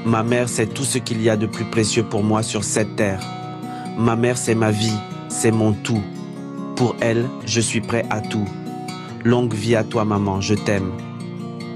Ma mère, c'est tout ce qu'il y a de plus précieux pour moi sur cette terre. Ma mère, c'est ma vie, c'est mon tout. Pour elle, je suis prêt à tout. Longue vie à toi, maman, je t'aime.